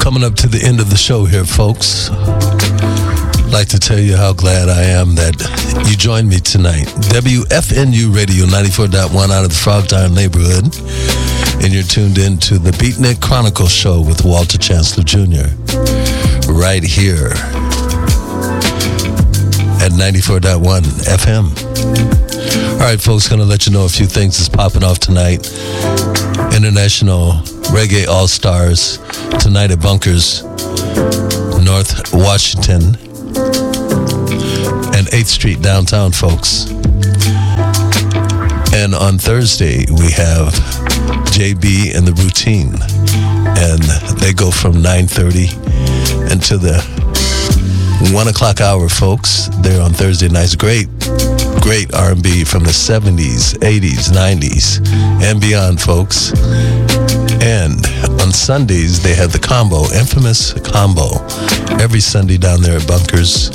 Coming up to the end of the show here, folks. I'd like to tell you how glad I am that you joined me tonight. WFNU Radio 94.1 out of the Frogtown neighborhood. And you're tuned in to the Beatnik Chronicles show with Walter Chancellor Jr. right here at 94.1 FM. All right, folks, going to let you know a few things that's popping off tonight. International Reggae All-Stars tonight at Bunkers, North Washington and 8th Street downtown, folks. And on Thursday, we have JB and the Routine, and they go from 9:30 until the 1 o'clock hour, folks. They're on Thursday nights. Great R&B from the 70s, 80s, 90s, and beyond, folks. And on Sundays, they have the combo, infamous combo, every Sunday down there at Bunkers,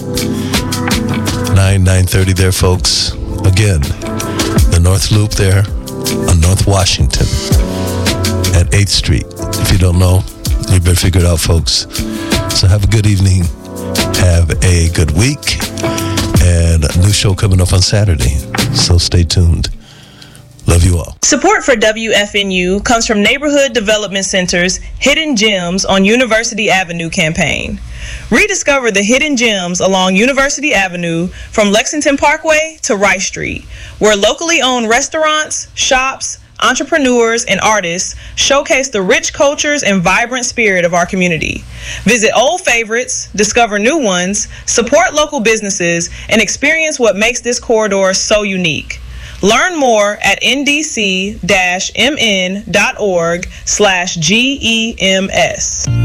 9:30 there, folks. Again, the North Loop there on North Washington at 8th Street. If you don't know, you better figure it out, folks. So have a good evening. Have a good week. And a new show coming up on Saturday. So stay tuned. Love you all. Support for WFNU comes from Neighborhood Development Center's Hidden Gems on University Avenue campaign. Rediscover the hidden gems along University Avenue from Lexington Parkway to Rice Street, where locally owned restaurants, shops, entrepreneurs, and artists showcase the rich cultures and vibrant spirit of our community. Visit old favorites, discover new ones, support local businesses, and experience what makes this corridor so unique. Learn more at ndc-mn.org/GEMS.